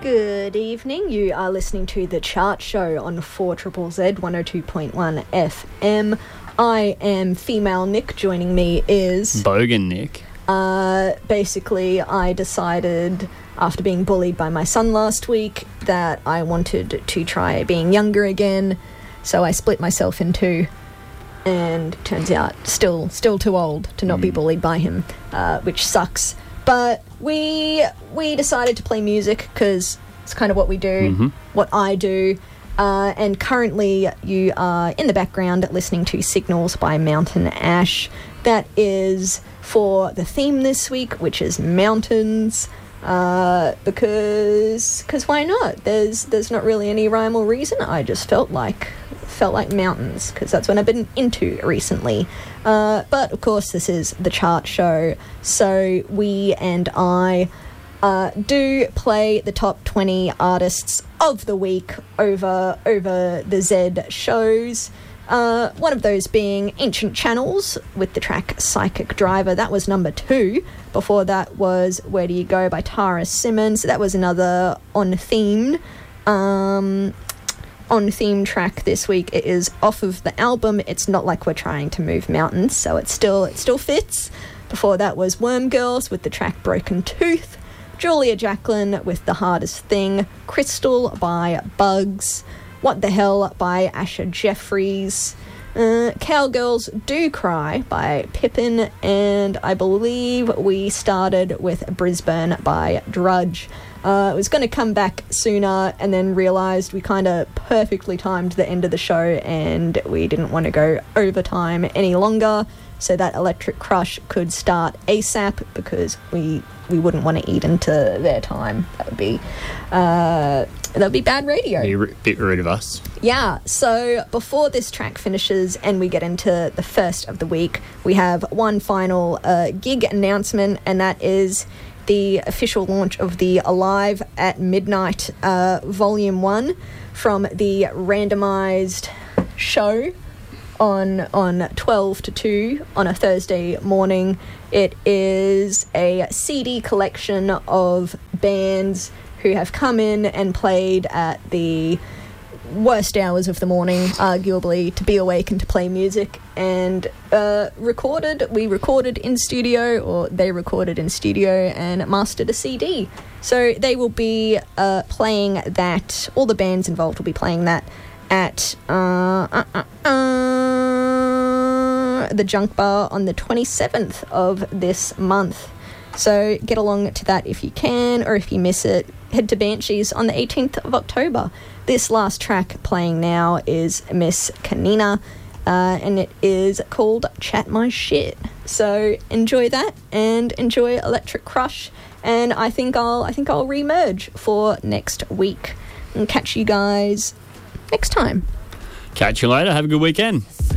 Good evening. You are listening to The Chart Show on 4ZZZ 102.1 FM. I am female Nick. Joining me is... Bogan Nick. Basically, I decided, after being bullied by my son last week, that I wanted to try being younger again. So I split myself in two. And turns out, still too old to not be bullied by him, which sucks. But we decided to play music because it's kind of what we do, what I do. And currently you are in the background listening to Signals by Mountain Ash. That is for the theme this week, which is mountains. Because why not? There's not really any rhyme or reason. I just felt like mountains, because that's what I've been into recently. But of course, this is the chart show, so we and I do play the top 20 artists of the week over the Z shows. One of those being Ancient Channels with the track Psychic Driver. That was number 2. Before that was Where Do You Go by Tara Simmons. That was another on-theme track this week. It is off of the album It's Not Like We're Trying to Move Mountains, so it still fits. Before that was Worm Girls with the track Broken Tooth. Julia Jacqueline with The Hardest Thing. Crystal by Bugs. What the Hell by Asher Jeffries. Cowgirls Do Cry by Pippin. And I believe we started with Brisbane by Drudge. It was going to come back sooner and then realised we kind of perfectly timed the end of the show and we didn't want to go overtime any longer, so that Electric Crush could start ASAP because we wouldn't want to eat into their time. That would be bad radio. Be a bit rude of us. Yeah, so before this track finishes and we get into the first of the week, we have one final gig announcement, and that is the official launch of the Alive at Midnight Volume 1 from the randomised show on 12 to 2 on a Thursday morning. It is a CD collection of bands who have come in and played at the worst hours of the morning, arguably, to be awake and to play music, and we recorded in studio, or they recorded in studio and mastered a CD. So they will be playing that, all the bands involved will be playing that at the Junk Bar on the 27th of this month. So get along to that if you can, or if you miss it, head to Banshees on the 18th of October. This last track playing now is Miss Kanina, and it is called Chat My Shit. So enjoy that and enjoy Electric Crush, and I think I'll re-merge for next week and catch you guys next time. Catch you later. Have a good weekend.